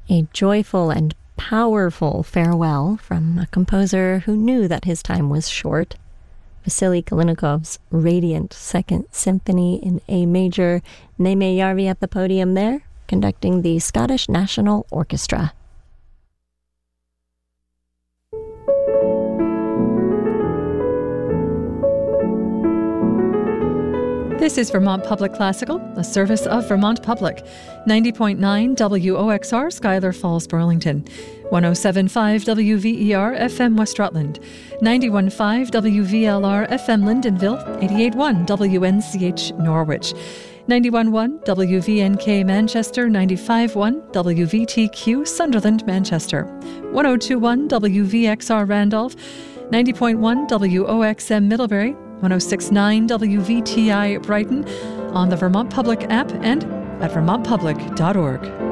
A joyful and powerful farewell from a composer who knew that his time was short. Vasily Kalinikov's radiant Second Symphony in A major. Neeme Järvi at the podium there, conducting the Scottish National Orchestra. This is Vermont Public Classical, a service of Vermont Public. 90.9 WOXR, Schuyler Falls, Burlington. 107.5 WVER, FM West Rutland. 91.5 WVLR, FM Lyndonville. 88.1 WNCH, Norwich. 91.1 WVNK, Manchester. 95.1 WVTQ, Sunderland, Manchester. 102.1 WVXR, Randolph. 90.1 WOXM, Middlebury. 106.9 WVTI Brighton, on the Vermont Public app and at vermontpublic.org.